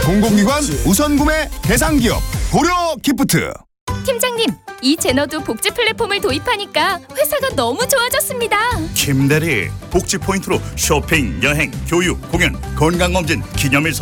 공공기관 우선 구매 대상 기업 고려 기프트. 팀장님, 이 제너도 복지 플랫폼을 도입하니까 회사가 너무 좋아졌습니다. 김대리, 복지 포인트로 쇼핑, 여행, 교육, 공연, 건강검진, 기념일